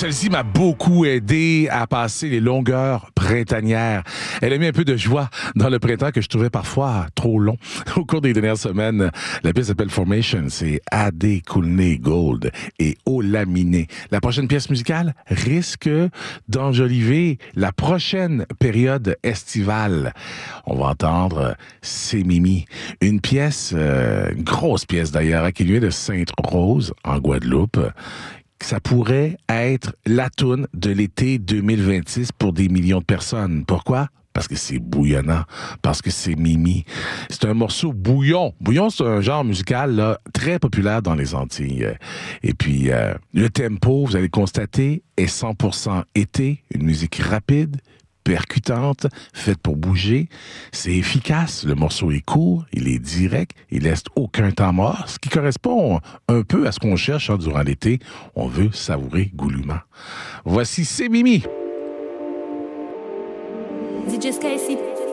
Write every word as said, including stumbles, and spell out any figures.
Celle-ci m'a beaucoup aidé à passer les longueurs printanières. Elle a mis un peu de joie dans le printemps que je trouvais parfois trop long. Au cours des dernières semaines, la pièce s'appelle Formation. C'est Adekunle Gold et Olaminé. La prochaine pièce musicale risque d'enjoliver la prochaine période estivale. On va entendre C'est Mimi. Une pièce, euh, une grosse pièce d'ailleurs, qui vient de Sainte-Rose, en Guadeloupe. Ça pourrait être la toune de l'été deux mille vingt-six pour des millions de personnes. Pourquoi? Parce que c'est bouillonnant, parce que c'est Mimi. C'est un morceau bouillon. Bouillon, c'est un genre musical là, très populaire dans les Antilles. Et puis, euh, le tempo, vous allez constater, est cent pour cent été, une musique rapide, percutante, faite pour bouger. C'est efficace, le morceau est court, il est direct, il laisse aucun temps mort, ce qui correspond un peu à ce qu'on cherche hein, durant l'été. On veut savourer goulûment. Voici C'est Mimi. D J Sky ici.